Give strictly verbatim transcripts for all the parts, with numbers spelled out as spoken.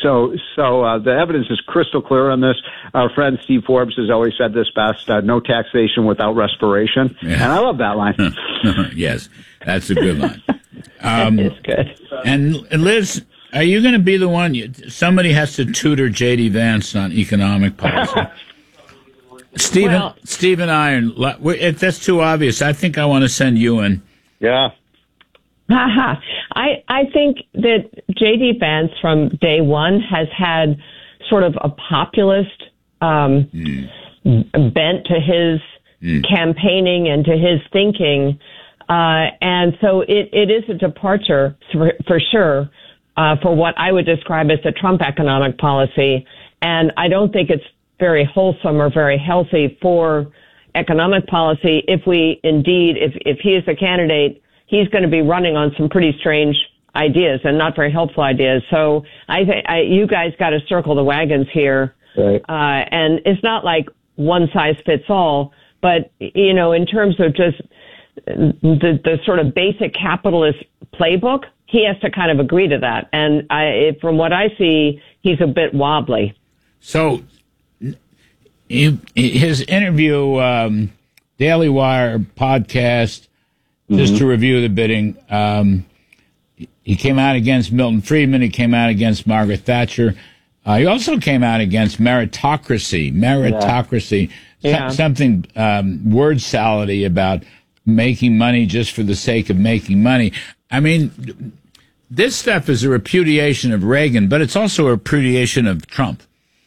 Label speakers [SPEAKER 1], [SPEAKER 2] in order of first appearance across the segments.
[SPEAKER 1] So, so uh, the evidence is crystal clear on this. Our friend Steve Forbes has always said this best: uh, "No taxation without respiration," yeah. And I love that line.
[SPEAKER 2] Yes, that's a good line. Um,
[SPEAKER 3] it's good.
[SPEAKER 2] And Liz, are you going to be the one? You, somebody has to tutor J D Vance on economic policy. Steve,
[SPEAKER 3] well,
[SPEAKER 2] Steve and I, are, if that's too obvious, I think I want to send you in.
[SPEAKER 1] Yeah.
[SPEAKER 3] I I think that J D Vance from day one has had sort of a populist um, mm. bent to his mm. campaigning and to his thinking. Uh, and so it, it is a departure for, for sure uh, for what I would describe as the Trump economic policy. And I don't think it's very wholesome or very healthy for economic policy if we indeed, if, if he is the candidate, he's going to be running on some pretty strange ideas and not very helpful ideas. So I think you guys got to circle the wagons here.
[SPEAKER 1] Right.
[SPEAKER 3] Uh, and it's not like one size fits all, but, you know, in terms of just the, the sort of basic capitalist playbook, he has to kind of agree to that. And I, from what I see, he's a bit wobbly.
[SPEAKER 2] So he, his interview, um, Daily Wire podcast, just mm-hmm. to review the bidding, um, he came out against Milton Friedman. He came out against Margaret Thatcher. Uh, he also came out against meritocracy. Meritocracy, yeah.
[SPEAKER 3] Yeah.
[SPEAKER 2] So, something um, word salady about making money just for the sake of making money. I mean, this stuff is a repudiation of Reagan, but it's also a repudiation of Trump.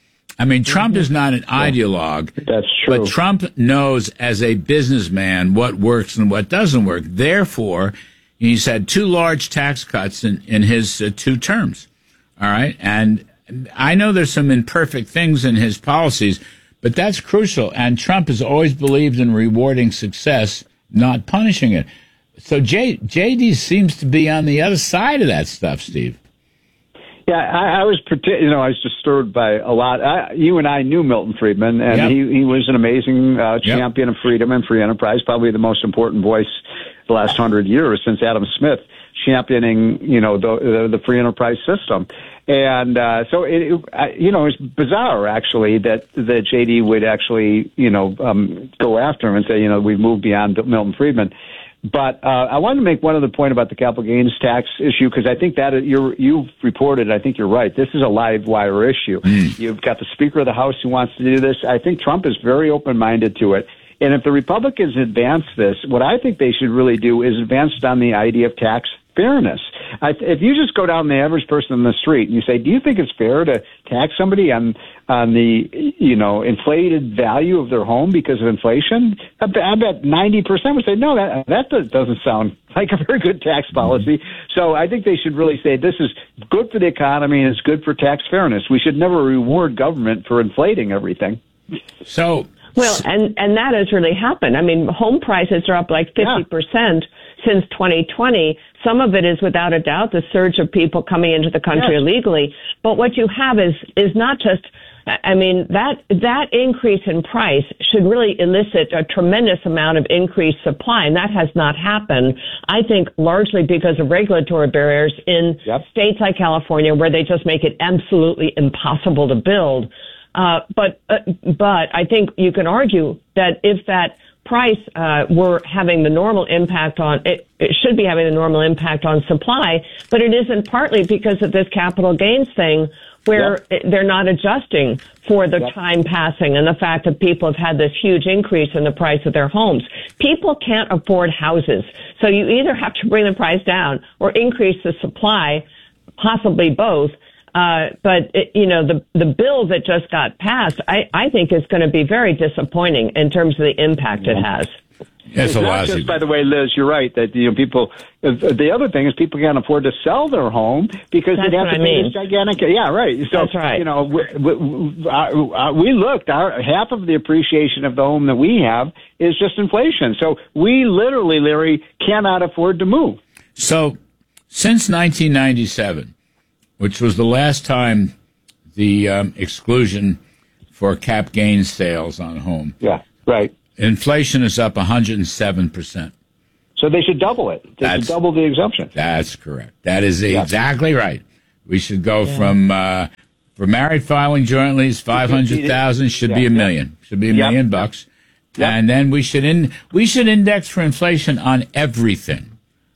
[SPEAKER 2] I mean, Trump mm-hmm. is not an ideologue.
[SPEAKER 1] That's true.
[SPEAKER 2] But Trump knows as a businessman what works and what doesn't work. Therefore, he's had two large tax cuts in, in his uh, two terms. All right. And I know there's some imperfect things in his policies, but that's crucial. And Trump has always believed in rewarding success, not punishing it. So J, JD seems to be on the other side of that stuff, Steve.
[SPEAKER 1] Yeah, I, I was, you know, I was disturbed by a lot. I, you and I knew Milton Friedman, and
[SPEAKER 2] yep.
[SPEAKER 1] he, he was an amazing uh, champion
[SPEAKER 2] yep.
[SPEAKER 1] of freedom and free enterprise, probably the most important voice the last hundred years since Adam Smith, championing, you know, the the, the free enterprise system. And uh, so, it, it, you know, it's bizarre, actually, that, that J D would actually, you know, um, go after him and say, you know, we've moved beyond Milton Friedman. But uh, I wanted to make one other point about the capital gains tax issue, because I think that you're, you've reported, I think you're right, this is a live wire issue. Mm. You've got the Speaker of the House who wants to do this. I think Trump is very open-minded to it. And if the Republicans advance this, what I think they should really do is advance it on the idea of tax fairness. I, if you just go down the average person in the street and you say, do you think it's fair to tax somebody on on the, you know, inflated value of their home because of inflation? I, I bet ninety percent would say, no, that that doesn't sound like a very good tax policy. So I think they should really say this is good for the economy and it's good for tax fairness. We should never reward government for inflating everything.
[SPEAKER 2] So...
[SPEAKER 3] Well, and, and that has really happened. I mean, home prices are up like fifty percent yeah. since twenty twenty. Some of it is without a doubt the surge of people coming into the country yes. illegally. But what you have is, is not just, I mean, that, that increase in price should really elicit a tremendous amount of increased supply. And that has not happened, I think, largely because of regulatory barriers in yep. states like California, where they just make it absolutely impossible to build. Uh, but, uh, but I think you can argue that if that price, uh, were having the normal impact on it, it should be having the normal impact on supply, but it isn't, partly because of this capital gains thing where yep. they're not adjusting for the yep. time passing and the fact that people have had this huge increase in the price of their homes. People can't afford houses. So you either have to bring the price down or increase the supply, possibly both. Uh, but, it, you know, the the bill that just got passed, I, I think is going to be very disappointing in terms of the impact it has.
[SPEAKER 2] Yes,
[SPEAKER 1] it's not just, by the way, Liz, you're right, that, you know, people, the other thing is people can't afford to sell their home because
[SPEAKER 3] That's
[SPEAKER 1] they have to
[SPEAKER 3] I
[SPEAKER 1] pay
[SPEAKER 3] mean.
[SPEAKER 1] this gigantic, yeah, right. So,
[SPEAKER 3] That's right.
[SPEAKER 1] You know, we, we, we looked, our, half of the appreciation of the home that we have is just inflation. So we literally, Larry, cannot afford to move.
[SPEAKER 2] So since nineteen ninety-seven, which was the last time the um, exclusion for cap gain sales on a home.
[SPEAKER 1] Yeah, right.
[SPEAKER 2] Inflation is up one hundred seven percent.
[SPEAKER 1] So they should double it. They that's, should double the exemption.
[SPEAKER 2] That's correct. That is
[SPEAKER 1] yeah.
[SPEAKER 2] exactly right. We should go yeah. from uh, For married filing jointly, it's five hundred thousand. Should
[SPEAKER 1] yeah,
[SPEAKER 2] be a
[SPEAKER 1] yeah.
[SPEAKER 2] million. Should be a
[SPEAKER 1] Yep.
[SPEAKER 2] million bucks.
[SPEAKER 1] Yep.
[SPEAKER 2] And then we should in we should index for inflation on everything.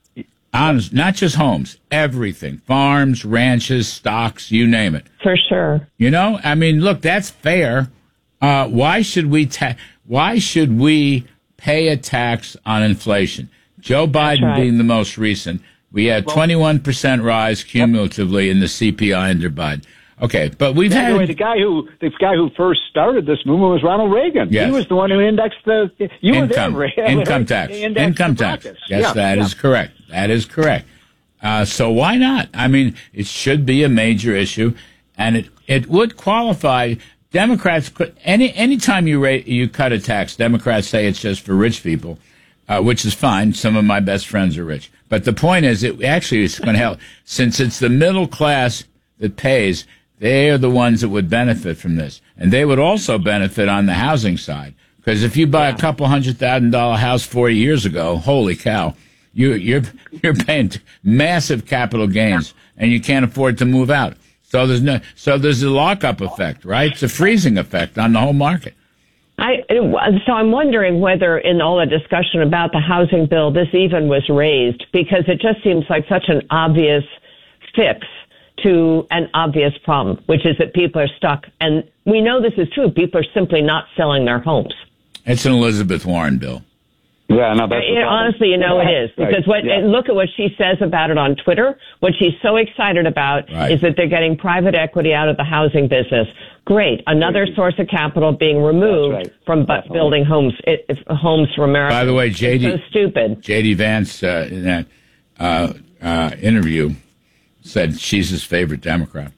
[SPEAKER 2] On, not just homes, everything. Farms, ranches, stocks, you name it.
[SPEAKER 3] For sure.
[SPEAKER 2] You know, I mean, look, that's fair. Uh, why should we ta- why should we pay a tax on inflation? Joe Biden
[SPEAKER 3] right.
[SPEAKER 2] being the most recent, we had twenty-one percent rise cumulatively in the C P I under Biden. Okay, but we've
[SPEAKER 1] By the way,
[SPEAKER 2] had
[SPEAKER 1] the guy who the guy who first started this movement was Ronald Reagan.
[SPEAKER 2] Yes.
[SPEAKER 1] He was the one who indexed the you
[SPEAKER 2] income
[SPEAKER 1] were there, Ray.
[SPEAKER 2] income tax.
[SPEAKER 1] He indexed
[SPEAKER 2] Income
[SPEAKER 1] the
[SPEAKER 2] tax.
[SPEAKER 1] brackets.
[SPEAKER 2] Yes,
[SPEAKER 1] yeah,
[SPEAKER 2] that
[SPEAKER 1] yeah.
[SPEAKER 2] is correct. That is correct. Uh, so why not? I mean, it should be a major issue, and it it would qualify. Democrats could any any time you rate, you cut a tax, Democrats say it's just for rich people, uh, which is fine. Some of my best friends are rich, but the point is, it actually is going to help since it's the middle class that pays. They are the ones that would benefit from this, and they would also benefit on the housing side because if you buy a couple hundred thousand dollar house forty years ago, holy cow, you you're you're paying t- massive capital gains, and you can't afford to move out. So there's no, so there's a lockup effect, right? It's a freezing effect on the whole market.
[SPEAKER 3] I, so I'm wondering whether in all the discussion about the housing bill, this even was raised, because it just seems like such an obvious fix to an obvious problem, which is that people are stuck. And we know this is true. People are simply not selling their homes.
[SPEAKER 2] It's an Elizabeth Warren bill.
[SPEAKER 1] Yeah, no, that's
[SPEAKER 3] You know, honestly, you know it is, because what,
[SPEAKER 1] Right. yeah.
[SPEAKER 3] look at what she says about it on Twitter. What she's so excited about
[SPEAKER 2] Right.
[SPEAKER 3] is that they're getting private equity out of the housing business. Great, another source of capital being removed
[SPEAKER 1] That's right.
[SPEAKER 3] from bu-
[SPEAKER 1] Definitely.
[SPEAKER 3] building homes, it, it, homes for America.
[SPEAKER 2] By the way, J D,
[SPEAKER 3] so stupid.
[SPEAKER 2] J D Vance uh, in that uh, uh, interview said she's his favorite Democrat.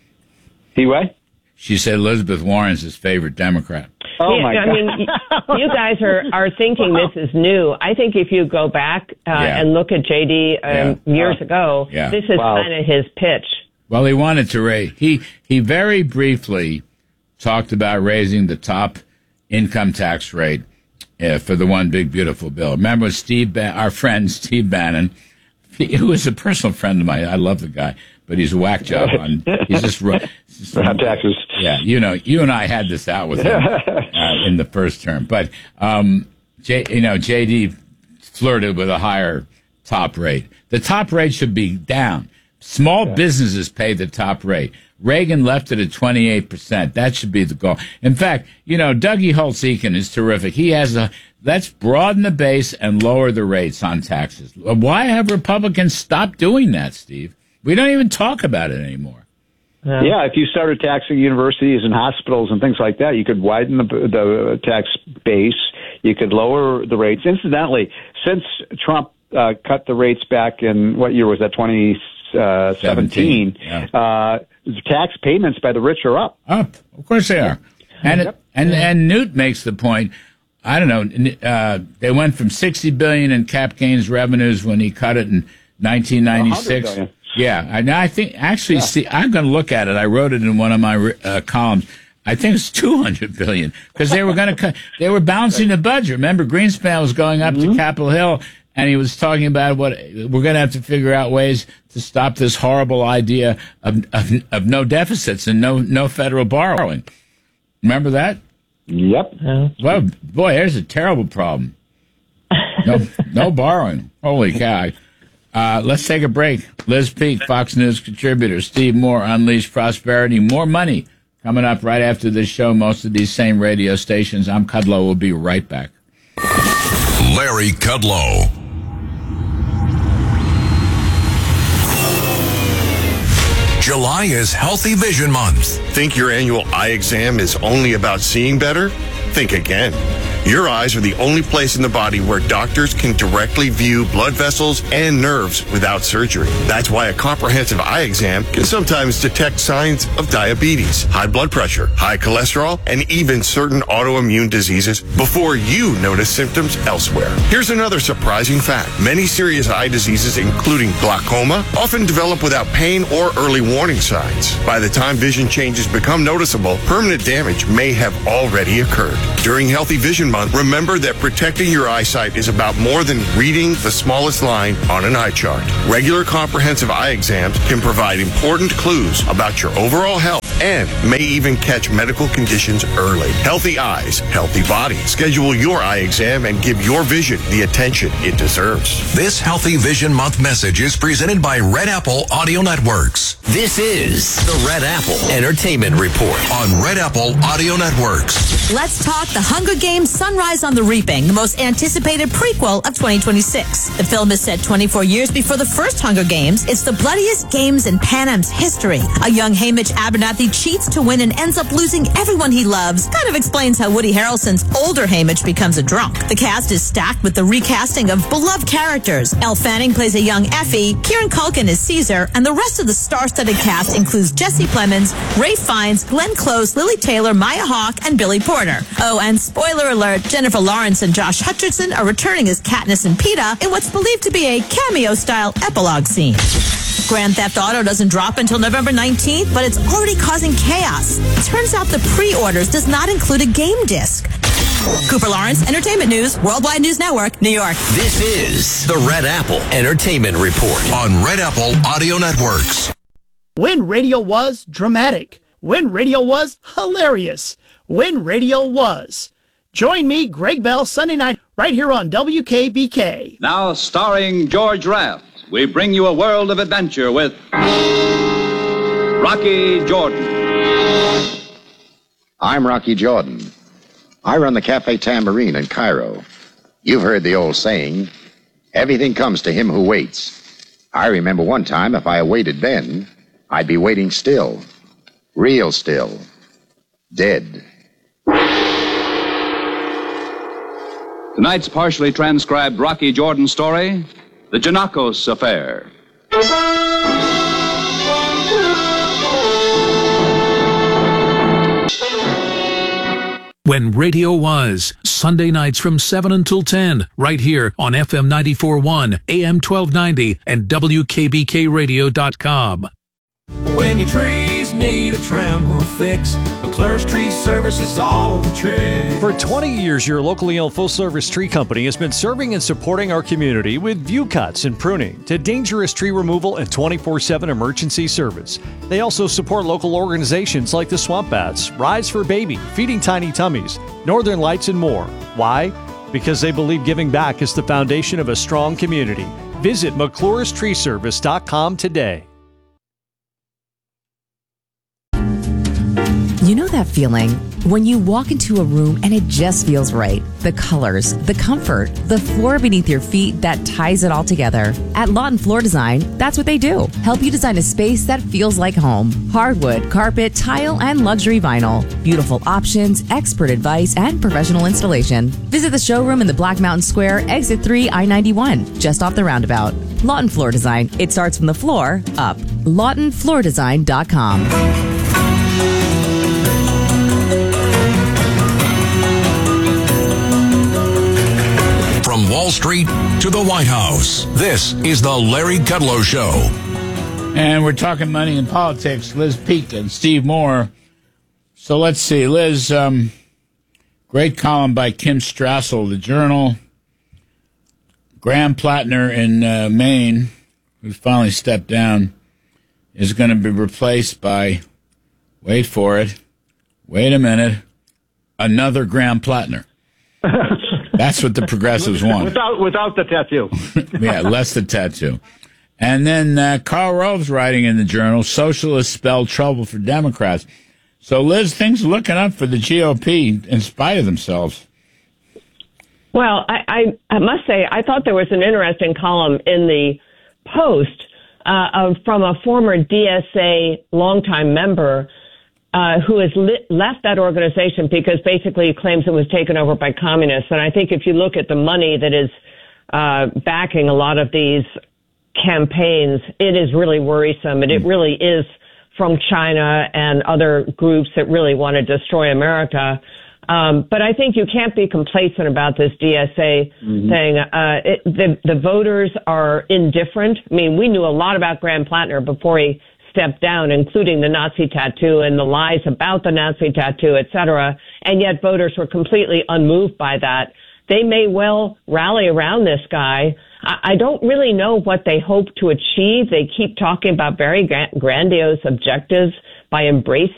[SPEAKER 1] He what?
[SPEAKER 2] She said Elizabeth Warren's his favorite Democrat.
[SPEAKER 1] Oh
[SPEAKER 3] Yeah,
[SPEAKER 1] my
[SPEAKER 3] I
[SPEAKER 1] God!
[SPEAKER 3] mean, y- you guys are, are thinking
[SPEAKER 1] Wow.
[SPEAKER 3] this is new. I think if you go back uh,
[SPEAKER 2] Yeah.
[SPEAKER 3] and look at J D um,
[SPEAKER 2] Yeah.
[SPEAKER 3] years
[SPEAKER 1] Uh,
[SPEAKER 3] ago,
[SPEAKER 2] yeah.
[SPEAKER 3] this is
[SPEAKER 1] Wow.
[SPEAKER 3] kind of his pitch.
[SPEAKER 2] Well, he wanted to raise. He he very briefly talked about raising the top income tax rate uh, for the one big beautiful bill. Remember Steve, ba- our friend Steve Bannon, he, who is a personal friend of mine. I love the guy, but he's a whack job on. He's just, ru- just
[SPEAKER 1] On taxes.
[SPEAKER 2] Yeah, you know, you and I had this out with him uh, in the first term, but um, J, you know, J D flirted with a higher top rate. The top rate should be down. Small yeah. businesses pay the top rate. Reagan left it at twenty-eight percent. That should be the goal. In fact, you know, Dougie Holtz-Eakin is terrific. He has a, let's broaden the base and lower the rates on taxes. Why have Republicans stopped doing that, Steve? We don't even talk about it anymore.
[SPEAKER 3] Yeah.
[SPEAKER 1] Yeah, if you started taxing universities and hospitals and things like that, you could widen the, the tax base. You could lower the rates. Incidentally, since Trump uh, cut the rates back in, what year was that, twenty seventeen,
[SPEAKER 2] yeah.
[SPEAKER 1] uh, the tax payments by the rich are up.
[SPEAKER 2] Up. Of course they are. And it, and and Newt makes the point, I don't know, uh, they went from sixty billion dollars in cap gains revenues when he cut it in nineteen ninety-six.
[SPEAKER 1] one hundred billion.
[SPEAKER 2] Yeah, and I think actually,
[SPEAKER 1] Yeah.
[SPEAKER 2] see, I'm going to look at it. I wrote it in one of my uh, columns. I think it's two hundred billion dollars because they were going to cut. They were balancing the budget. Remember, Greenspan was going up
[SPEAKER 1] Mm-hmm.
[SPEAKER 2] to Capitol Hill, and he was talking about what we're going to have to figure out ways to stop this horrible idea of of, of no deficits and no no federal borrowing. Remember that?
[SPEAKER 1] Yep.
[SPEAKER 2] Well, boy, there's a terrible problem. No, no borrowing. Holy cow. Uh, let's take a break. Liz Peek, Fox News contributor. Steve Moore, Unleash Prosperity. More money coming up right after this show. Most of these same radio stations. I'm Kudlow. We'll be right back.
[SPEAKER 4] Larry Kudlow. July is Healthy Vision Month.
[SPEAKER 5] Think your annual eye exam is only about seeing better? Think again. Your eyes are the only place in the body where doctors can directly view blood vessels and nerves without surgery. That's why a comprehensive eye exam can sometimes detect signs of diabetes, high blood pressure, high cholesterol, and even certain autoimmune diseases before you notice symptoms elsewhere. Here's another surprising fact. Many serious eye diseases, including glaucoma, often develop without pain or early warning signs. By the time vision changes become noticeable, permanent damage may have already occurred. During Healthy Vision Month, remember that protecting your eyesight is about more than reading the smallest line on an eye chart. Regular comprehensive eye exams can provide important clues about your overall health and may even catch medical conditions early. Healthy eyes, healthy body. Schedule your eye exam and give your vision the attention it deserves.
[SPEAKER 4] This Healthy Vision Month message is presented by Red Apple Audio Networks.
[SPEAKER 6] This is the Red Apple Entertainment Report
[SPEAKER 4] On Red Apple Audio Networks.
[SPEAKER 7] Let's talk The Hunger Games: Sunrise on the Reaping, the most anticipated prequel of twenty twenty-six. The film is set twenty-four years before the first Hunger Games. It's the bloodiest games in Panem's history. A young Hamish Abernathy cheats to win and ends up losing everyone he loves. Kind of explains how Woody Harrelson's older Hamish becomes a drunk. The cast is stacked with the recasting of beloved characters. Elle Fanning plays a young Effie, Kieran Culkin is Caesar, and the rest of the star-studded cast includes Jesse Plemons, Ralph Fiennes, Glenn Close, Lily Taylor, Maya Hawke, and Billy Porter. Oh, and spoiler alert, Jennifer Lawrence and Josh Hutcherson are returning as Katniss and Peeta in what's believed to be a cameo-style epilogue scene. Grand Theft Auto doesn't drop until November nineteenth, but it's already causing chaos. Turns out the pre-orders does not include a game disc. Cooper Lawrence, Entertainment News, Worldwide News Network, New York.
[SPEAKER 6] This is the Red Apple Entertainment Report
[SPEAKER 4] On Red Apple Audio Networks.
[SPEAKER 8] When radio was dramatic. When radio was hilarious. When radio was. Join me, Greg Bell, Sunday night, right here on W K B K.
[SPEAKER 9] Now starring George Raft, we bring you a world of adventure with Rocky Jordan.
[SPEAKER 10] I'm Rocky Jordan. I run the Cafe Tambourine in Cairo. You've heard the old saying, everything comes to him who waits. I remember one time if I waited then, I'd be waiting still. Real still. Dead.
[SPEAKER 9] Tonight's partially transcribed Rocky Jordan story, The Janakos Affair.
[SPEAKER 11] When radio was, Sunday nights from seven until ten, right here on F M ninety-four point one, A M twelve ninety, and W K B K radio dot com.
[SPEAKER 12] When your trees need a trim or fix, McClure's Tree Service is all the trick.
[SPEAKER 13] For twenty years, your locally owned full-service tree company has been serving and supporting our community with view cuts and pruning to dangerous tree removal and twenty-four seven emergency service. They also support local organizations like the Swamp Bats, Rise for Baby, Feeding Tiny Tummies, Northern Lights, and more. Why? Because they believe giving back is the foundation of a strong community. Visit McClure's Tree Service dot com today.
[SPEAKER 14] You know that feeling when you walk into a room and it just feels right. The colors, the comfort, the floor beneath your feet that ties it all together. At Lawton Floor Design, that's what they do. Help you design a space that feels like home. Hardwood, carpet, tile, and luxury vinyl. Beautiful options, expert advice, and professional installation. Visit the showroom in the Black Mountain Square, exit three, I ninety-one, just off the roundabout. Lawton Floor Design. It starts from the floor up. Lawton Floor Design dot com.
[SPEAKER 4] From Wall Street to the White House, this is the Larry Kudlow Show.
[SPEAKER 2] And we're talking money and politics. Liz Peek and Steve Moore. So let's see. Liz, um, great column by Kim Strassel, the Journal. Graham Plattner in uh, Maine, who's finally stepped down, is going to be replaced by, wait for it, wait a minute, another Graham Plattner. That's what the progressives want.
[SPEAKER 1] Without without the tattoo.
[SPEAKER 2] Yeah, less the tattoo. And then uh, Karl Rove's writing in the Journal, socialists spell trouble for Democrats. So, Liz, things are looking up for the G O P in spite of themselves.
[SPEAKER 3] Well, I, I, I must say, I thought there was an interesting column in the Post uh, of, from a former D S A longtime member Uh, who has lit, left that organization because basically he claims it was taken over by communists. And I think if you look at the money that is uh, backing a lot of these campaigns, it is really worrisome. And it really is from China and other groups that really want to destroy America. Um, but I think you can't be complacent about this D S A mm-hmm. thing. Uh, it, the, the voters are indifferent. I mean, we knew a lot about Graham Plattner before he stepped down, including the Nazi tattoo and the lies about the Nazi tattoo, et cetera. And yet voters were completely unmoved by that. They may well rally around this guy. I don't really know what they hope to achieve. They keep talking about very grandiose objectives by embracing